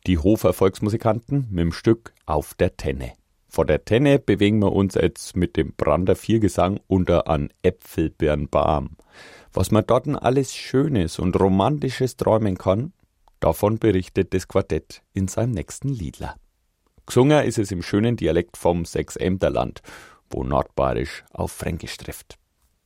Die Hofer Volksmusikanten mit dem Stück Auf der Tenne. Vor der Tenne bewegen wir uns jetzt mit dem Brander Viergesang unter an Äpfelbeerenbaum. Was man dort alles Schönes und Romantisches träumen kann, davon berichtet das Quartett in seinem nächsten Liedler. Gesungen ist es im schönen Dialekt vom Sechsämterland, wo Nordbayerisch auf Fränkisch trifft.